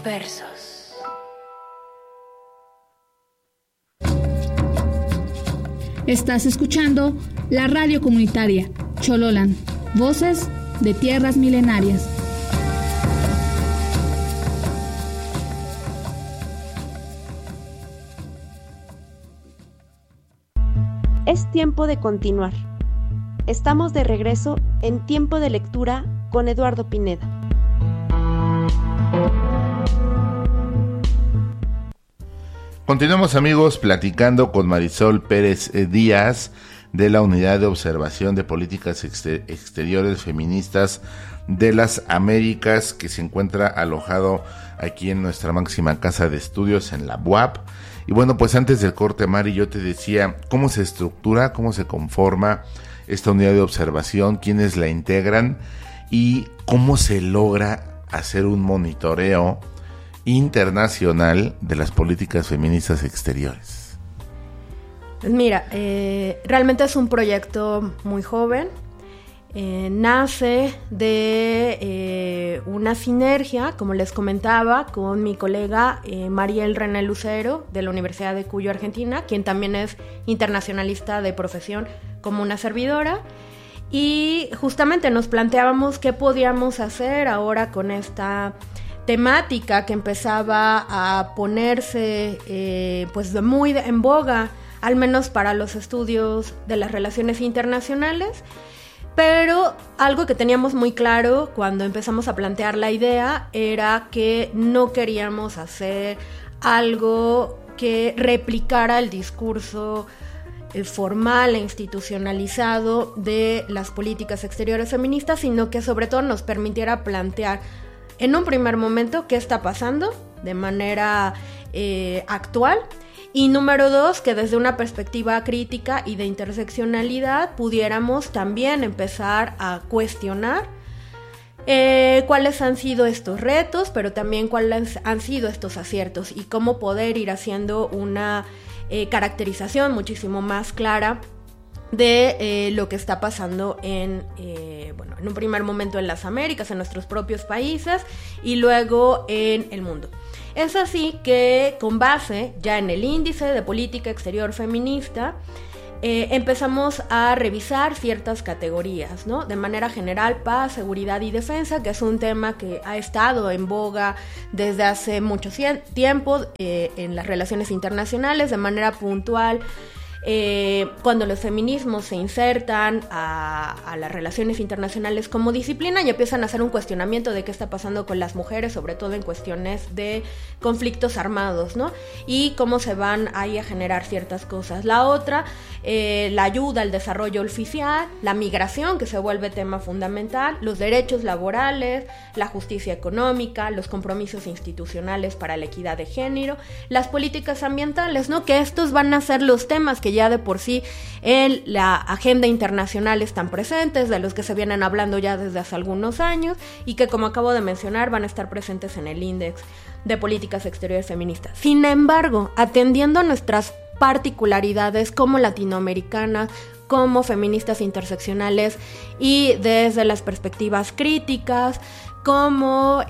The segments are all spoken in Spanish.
Versos. Estás escuchando la radio comunitaria Xololan, voces de tierras milenarias. Es tiempo de continuar. Estamos de regreso en Tiempo de Lectura con Eduardo Pineda. Continuamos, amigos, platicando con Marisol Pérez Díaz de la Unidad de Observación de Políticas Exteriores Feministas de las Américas, que se encuentra alojado aquí en nuestra máxima casa de estudios en la UAP. Y bueno, pues antes del corte, Mari, yo te decía cómo se estructura, cómo se conforma esta unidad de observación, quiénes la integran y cómo se logra hacer un monitoreo internacional de las políticas feministas exteriores. Mira, realmente es un proyecto muy joven. Nace de una sinergia, como les comentaba, con mi colega Mariel René Lucero de la Universidad de Cuyo, Argentina, quien también es internacionalista de profesión como una servidora. Y justamente nos planteábamos qué podíamos hacer ahora con esta temática que empezaba a ponerse pues muy en boga, al menos para los estudios de las relaciones internacionales. Pero algo que teníamos muy claro cuando empezamos a plantear la idea era que no queríamos hacer algo que replicara el discurso formal e institucionalizado de las políticas exteriores feministas, sino que sobre todo nos permitiera plantear en un primer momento qué está pasando de manera actual. Y número 2, que desde una perspectiva crítica y de interseccionalidad pudiéramos también empezar a cuestionar cuáles han sido estos retos, pero también cuáles han sido estos aciertos y cómo poder ir haciendo una caracterización muchísimo más clara de lo que está pasando en un primer momento en las Américas, en nuestros propios países y luego en el mundo. Es así que con base ya en el índice de política exterior feminista empezamos a revisar ciertas categorías, ¿no? De manera general, paz, seguridad y defensa, que es un tema que ha estado en boga desde hace mucho tiempo en las relaciones internacionales, de manera puntual. Cuando los feminismos se insertan a las relaciones internacionales como disciplina y empiezan a hacer un cuestionamiento de qué está pasando con las mujeres, sobre todo en cuestiones de conflictos armados, ¿no? Y cómo se van ahí a generar ciertas cosas. La otra, la ayuda al desarrollo oficial, la migración, que se vuelve tema fundamental, los derechos laborales, la justicia económica, los compromisos institucionales para la equidad de género, las políticas ambientales, ¿no? Que estos van a ser los temas que ya de por sí en la agenda internacional están presentes, de los que se vienen hablando ya desde hace algunos años y que, como acabo de mencionar, van a estar presentes en el índice de políticas exteriores feministas. Sin embargo, atendiendo a nuestras particularidades como latinoamericanas, como feministas interseccionales y desde las perspectivas críticas, como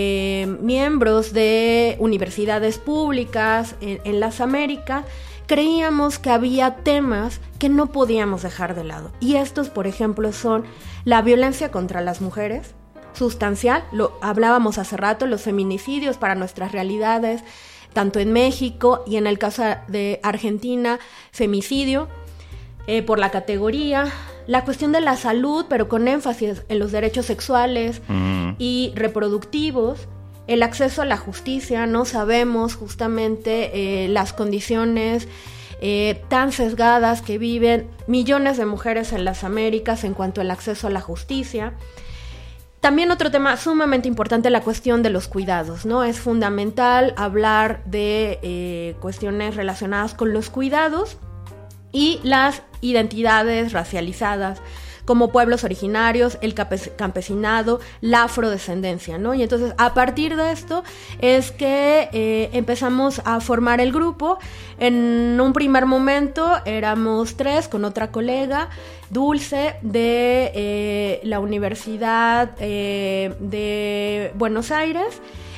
miembros de universidades públicas en las Américas, creíamos que había temas que no podíamos dejar de lado. Y estos, por ejemplo, son la violencia contra las mujeres, sustancial, lo hablábamos hace rato, los feminicidios para nuestras realidades, tanto en México y en el caso de Argentina, femicidio, por la categoría, la cuestión de la salud, pero con énfasis en los derechos sexuales y reproductivos, el acceso a la justicia. No sabemos justamente las condiciones tan sesgadas que viven millones de mujeres en las Américas en cuanto al acceso a la justicia. También otro tema sumamente importante, la cuestión de los cuidados, ¿no? Es fundamental hablar de cuestiones relacionadas con los cuidados y las identidades racializadas, como pueblos originarios, el campesinado, la afrodescendencia, ¿no? Y entonces, a partir de esto es que empezamos a formar el grupo. En un primer momento éramos 3 con otra colega, Dulce, de la Universidad de Buenos Aires,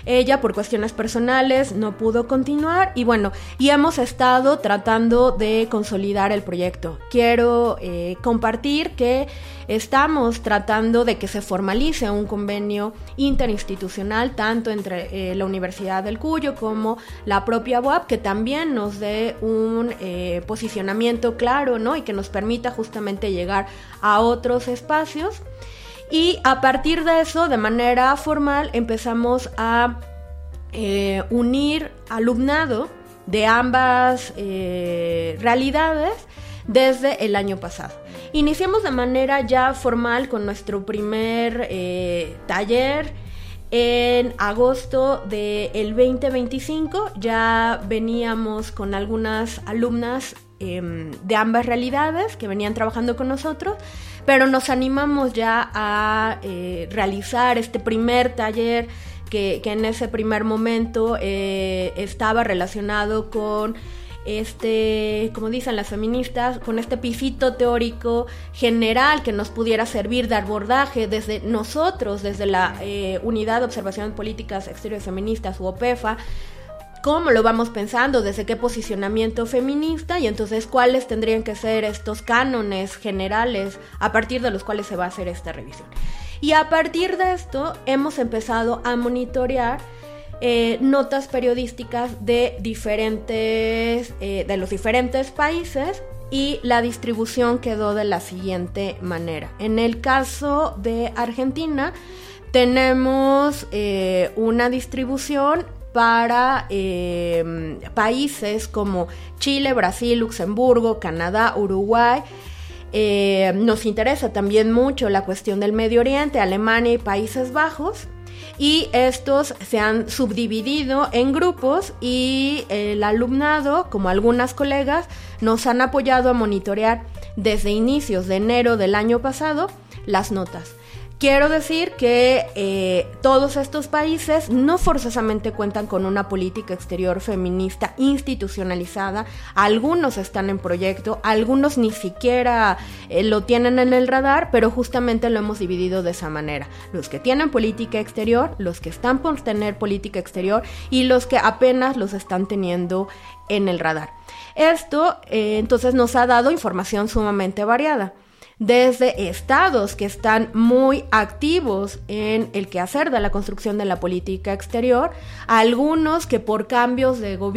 Ella, por cuestiones personales, no pudo continuar y bueno, y hemos estado tratando de consolidar el proyecto. Quiero compartir que estamos tratando de que se formalice un convenio interinstitucional tanto entre la Universidad del Cuyo como la propia UAP, que también nos dé un posicionamiento claro, ¿no? Y que nos permita justamente llegar a otros espacios. Y a partir de eso, de manera formal, empezamos a unir alumnado de ambas realidades desde el año pasado. Iniciamos de manera ya formal con nuestro primer taller en agosto del 2025. Ya veníamos con algunas alumnas de ambas realidades que venían trabajando con nosotros, pero nos animamos ya a realizar este primer taller que en ese primer momento estaba relacionado con como dicen las feministas, con este pisito teórico general que nos pudiera servir de abordaje desde nosotros, desde la Unidad de Observación de Políticas Exteriores Feministas, UOPEFA, cómo lo vamos pensando, desde qué posicionamiento feminista y entonces cuáles tendrían que ser estos cánones generales a partir de los cuales se va a hacer esta revisión. Y a partir de esto hemos empezado a monitorear notas periodísticas de los diferentes países y la distribución quedó de la siguiente manera. En el caso de Argentina tenemos una distribución para países como Chile, Brasil, Luxemburgo, Canadá, Uruguay. Nos interesa también mucho la cuestión del Medio Oriente, Alemania y Países Bajos. Y estos se han subdividido en grupos y el alumnado, como algunas colegas, nos han apoyado a monitorear desde inicios de enero del año pasado las notas. Quiero decir que todos estos países no forzosamente cuentan con una política exterior feminista institucionalizada. Algunos están en proyecto, algunos ni siquiera lo tienen en el radar, pero justamente lo hemos dividido de esa manera. Los que tienen política exterior, los que están por tener política exterior y los que apenas los están teniendo en el radar. Esto entonces nos ha dado información sumamente variada. Desde estados que están muy activos en el quehacer de la construcción de la política exterior, a algunos que por cambios de gobierno